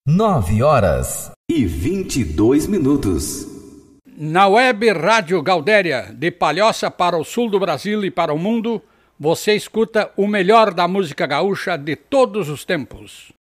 9h22. Na web Rádio Galdéria, de Palhoça para o sul do Brasil e para o mundo, você escuta o melhor da música gaúcha de todos os tempos.